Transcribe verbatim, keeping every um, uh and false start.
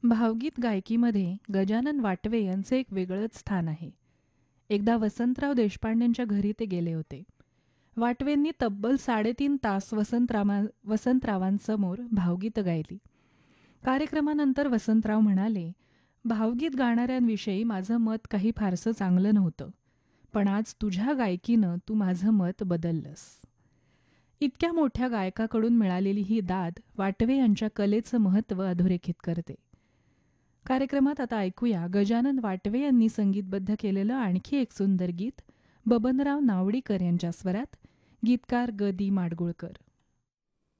भावगीत गायकीमध्ये गजानन वाटवे यांचे एक वेगळंच स्थान आहे. एकदा वसंतराव देशपांडेंच्या घरी ते गेले होते. वाटवेंनी तब्बल साडेतीन तास वसंतरामा वसंतरावांसमोर भावगीतं गायली. कार्यक्रमानंतर वसंतराव म्हणाले, भावगीत गाणाऱ्यांविषयी माझं मत काही फारसं चांगलं नव्हतं, पण आज तुझ्या गायकीनं तू माझं मत बदललंस. इतक्या मोठ्या गायकाकडून मिळालेली ही दाद वाटवे यांच्या कलेचं महत्त्व अधोरेखित करते. कार्यक्रमात आता ऐकूया गजानन वाटवे यांनी संगीतबद्ध केलेलं आणखी एक सुंदर गीत बबनराव नावडीकर यांच्या स्वरात, गीतकार ग दी माडगुळकर.